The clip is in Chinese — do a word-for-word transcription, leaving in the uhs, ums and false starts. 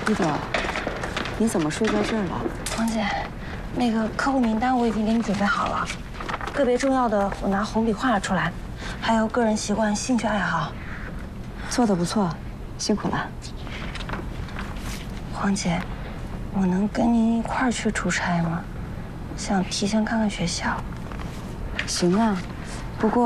一朵，你怎么睡在这儿了？ 王姐，那个客户名单我已经给你准备好了，个别重要的我拿红笔画了出来，还有个人习惯、兴趣爱好。 做得不错，辛苦了。 黄姐，我能跟您一块儿去出差吗？想提前看看学校。 行啊，不过。